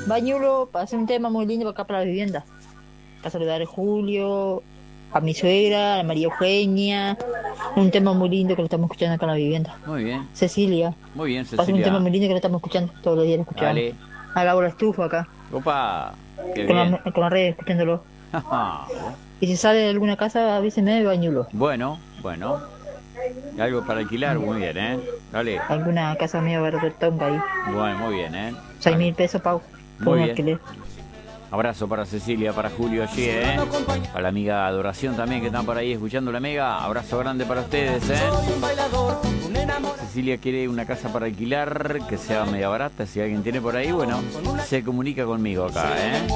Bañulo, para hacer un tema muy lindo acá para la vivienda. Para saludar a Julio, a mi suegra, a María Eugenia. Un tema muy lindo que lo estamos escuchando acá en la vivienda. Muy bien, Cecilia, muy bien, para hacer un tema Cecilia. muy lindo que lo estamos escuchando todos los días, lo escuchamos. Dale. A Laura Estufo acá, Opa, qué con bien. con la red, escuchándolo. Y si sale de alguna casa, avíseme, Bañulo. Bueno, bueno. Algo para alquilar, muy bien, ¿eh? Dale. Alguna casa medio tonga ahí. Bueno, muy bien, ¿eh? 6.000 pesos pago por Muy un bien. alquiler. Abrazo para Cecilia, para Julio allí, ¿eh? Para la amiga Adoración también que están por ahí escuchando la Mega. Abrazo grande para ustedes, ¿eh? Cecilia quiere una casa para alquilar que sea media barata. Si alguien tiene por ahí, bueno, se comunica conmigo acá, ¿eh?